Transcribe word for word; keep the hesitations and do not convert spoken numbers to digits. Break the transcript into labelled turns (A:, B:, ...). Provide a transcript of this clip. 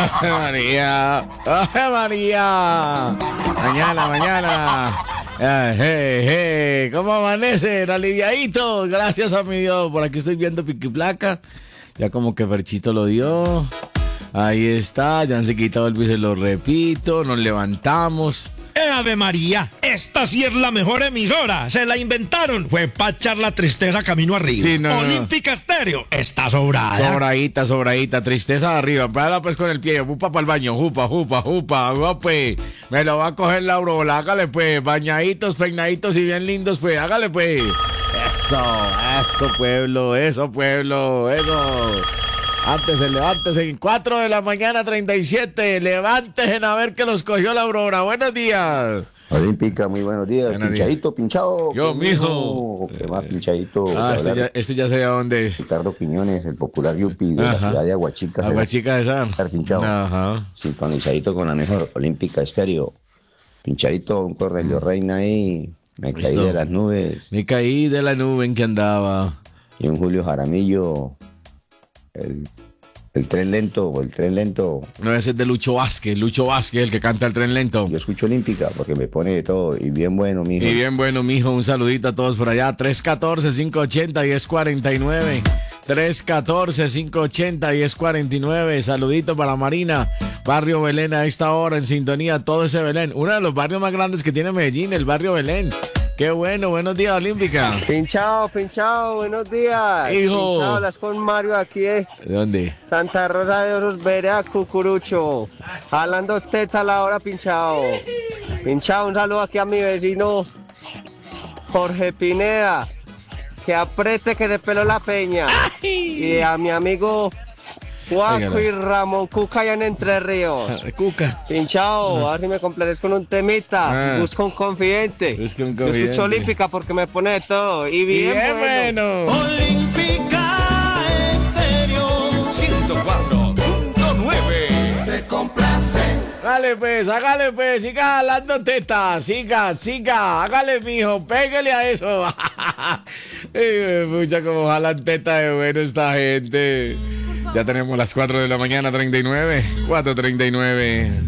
A: ¡Ave María! ¡Ave María! Mañana, mañana. Ay, hey, hey. ¿Cómo amanecen? Aliviadito. Gracias a mi Dios. Por aquí estoy viendo piqui placa. Ya como que Ferchito lo dio. Ahí está. Ya se quitado el se lo repito. Nos levantamos.
B: ¡Eh, Ave María! Esta sí es la mejor emisora. Se la inventaron. Fue para echar la tristeza camino arriba.
A: Sí, no, no,
B: Olímpica Estéreo está sobrada.
A: Sobradita, sobradita. Tristeza de arriba. Párala pues con el pie. Jupa para el baño. Jupa, jupa, jupa. Jupa, pues. Me lo va a coger la aurora. Hágale pues. Bañaditos, peinaditos y bien lindos pues. Hágale pues. Eso, eso pueblo. Eso pueblo. Eso. Ántese, levántese. En cuatro de la mañana, treinta y siete. Levántese a ver que los cogió la aurora. Buenos días.
C: Olímpica, muy buenos días.
A: Buenos
C: pinchadito,
A: días.
C: pinchado.
A: Yo, mijo.
C: ¿Qué más, pinchadito?
A: Ah, este ya, este ya sé a dónde es.
C: Ricardo Quiñones, el popular yupi de
A: Ajá.
C: la ciudad de Aguachica.
A: Aguachica de San.
C: Estar pinchado.
A: Ajá.
C: Sintonizadito con la mejor Olímpica Estéreo. Pinchadito, un Correlio Reina ahí. Me caí
A: Listo.
C: de las nubes.
A: Me caí de la nube en que andaba.
C: Y un Julio Jaramillo. El, el tren lento, o el tren lento.
A: No, ese es de Lucho Vázquez. Lucho Vázquez, el que canta el tren lento.
C: Yo escucho Olímpica porque me pone de todo. Y bien bueno, mijo.
A: Y bien bueno, mijo. Un saludito a todos por allá. tres uno cuatro, cinco ocho cero, uno cero cuatro nueve. tres uno cuatro, cinco ocho cero, uno cero cuatro nueve. Saludito para Marina. Barrio Belén a esta hora en sintonía. Todo ese Belén. Uno de los barrios más grandes que tiene Medellín, el barrio Belén. Qué bueno. Buenos días, Olímpica.
D: Pinchado, pinchado, buenos días.
A: Hijo.
D: Pinchado, hablas con Mario aquí de
A: ¿De dónde?
D: Santa Rosa de Osos, Vereda, Cucurucho. Jalando teta a la hora, pinchado. Pinchado, un saludo aquí a mi vecino Jorge Pineda. Que apriete que se peló la peña. Y a mi amigo Juaco y Ramón Cuca allá en Entre Ríos.
A: Ah, Cuca.
D: Pinchado, a ver si me complaces con un temita.
A: Ah.
D: Busca un confidente.
A: Busca un
D: Yo
A: confidente.
D: escucho Olímpica porque me pone de todo. Y bien,
A: Bien
D: bueno.
A: bueno.
B: Olímpica Estéreo ciento cuatro punto nueve. Te complace.
A: Hágale pues, hágale pues, siga jalando teta, siga, siga, hágale mijo, pégale a eso. Ay, mucha como jalan teta de bueno esta gente. Ya tenemos las cuatro de la mañana, treinta y nueve, cuatro treinta y nueve.